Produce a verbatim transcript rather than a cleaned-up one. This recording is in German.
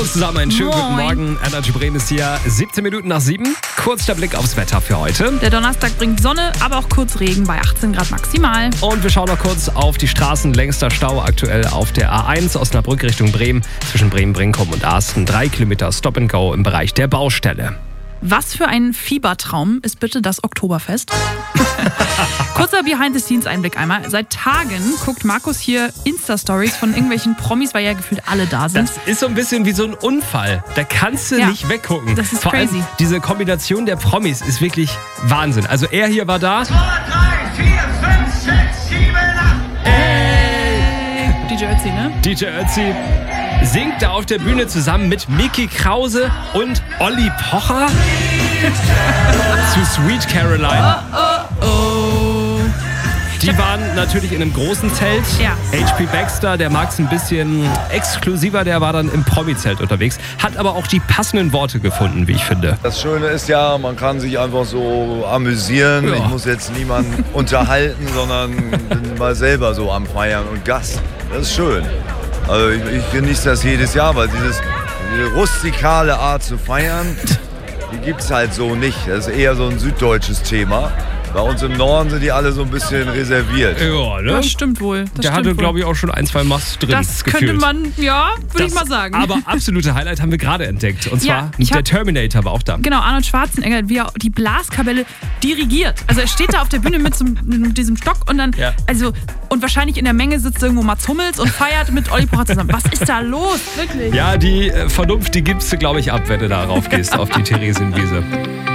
Hallo zusammen, einen schönen Moin. guten Morgen. Energy Bremen ist hier, siebzehn Minuten nach sieben. Kurz der Blick aufs Wetter für heute. Der Donnerstag bringt Sonne, aber auch kurz Regen bei achtzehn Grad maximal. Und wir schauen noch kurz auf die Straßen. Längster Stau aktuell auf der A eins Osnabrück Richtung Bremen. Zwischen Bremen-Brinkum und Asten. Drei Kilometer Stop and Go im Bereich der Baustelle. Was für ein Fiebertraum ist bitte das Oktoberfest? Kurzer Behind-the-Scenes-Einblick einmal. Seit Tagen guckt Markus hier Insta-Stories von irgendwelchen Promis, weil ja gefühlt alle da sind. Das ist so ein bisschen wie so ein Unfall. Da kannst du Ja, nicht weggucken. das ist Vor crazy. allem diese Kombination der Promis ist wirklich Wahnsinn. Also er hier war da. zwei, drei, vier, fünf, sechs, sieben, acht. D J Ötzi, ne? D J Ötzi singt da auf der Bühne zusammen mit Micky Krause und Olli Pocher zu Sweet Caroline. Oh, oh. Die waren natürlich in einem großen Zelt. Ja. H P Baxter, der mag es ein bisschen exklusiver, der war dann im Promi-Zelt unterwegs. Hat aber auch die passenden Worte gefunden, wie ich finde. Das Schöne ist ja, man kann sich einfach so amüsieren. Ja. Ich muss jetzt niemanden unterhalten, sondern bin mal selber so am Feiern und Gast. Das ist schön. Also ich, ich genieße das jedes Jahr, weil dieses, diese rustikale Art zu feiern, die gibt es halt so nicht. Das ist eher so ein süddeutsches Thema. Bei uns im Norden sind die alle so ein bisschen reserviert. Ja, ne? Das stimmt wohl. Das Der stimmt hatte, wohl. glaube ich, auch schon ein, zwei Masts drin. Das gefühlt. könnte man, ja, würde ich Das mal sagen. Aber absolute Highlight haben wir gerade entdeckt. Und Ja, zwar ich der hab- Terminator war auch da. Genau, Arnold Schwarzenegger, wie er die Blaskapelle dirigiert. Also er steht da auf der Bühne mit, so, mit diesem Stock und dann, Ja. also, und wahrscheinlich in der Menge sitzt irgendwo Mats Hummels und feiert mit Olli Pocher zusammen. Was ist da los? Wirklich? Ja, die äh, Vernunft, die gibst du, glaube ich, ab, wenn du da rauf gehst auf die Theresienwiese.